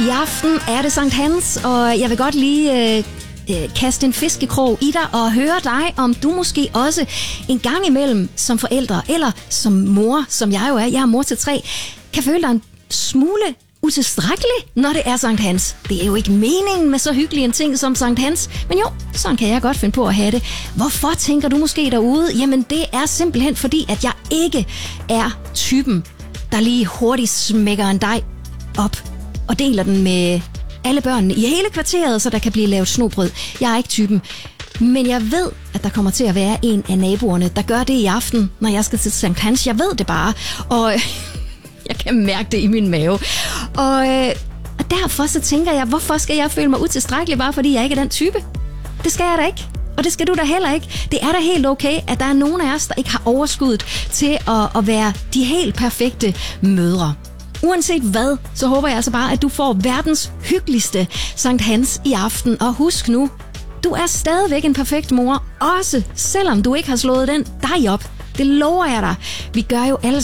I aften er det Sankt Hans, og jeg vil godt lige kaste en fiskekrog i dig og høre dig, om du måske også en gang imellem som forældre, eller som mor, som jeg jo er, jeg er mor til 3, kan føle dig en smule utilstrækkelig, når det er Sankt Hans. Det er jo ikke meningen med så hyggelig en ting som Sankt Hans, men jo, sådan kan jeg godt finde på at have det. Hvorfor tænker du måske derude? Jamen det er simpelthen fordi, at jeg ikke er typen, der lige hurtigt smækker en dej op og deler den med alle børnene i hele kvarteret, så der kan blive lavet snobrød. Jeg er ikke typen. Men jeg ved, at der kommer til at være en af naboerne, der gør det i aften, når jeg skal til Sankt Hans. Jeg ved det bare, og jeg kan mærke det i min mave. Og derfor så tænker jeg, hvorfor skal jeg føle mig utilstrækkelig, bare fordi jeg ikke er den type? Det skal jeg da ikke. Og det skal du da heller ikke. Det er da helt okay, at der er nogen af os, der ikke har overskuddet til at være de helt perfekte mødre. Uanset hvad, så håber jeg altså bare, at du får verdens hyggeligste Sankt Hans i aften. Og husk nu, du er stadigvæk en perfekt mor, også selvom du ikke har slået den dig op. Det lover jeg dig. Vi gør jo alle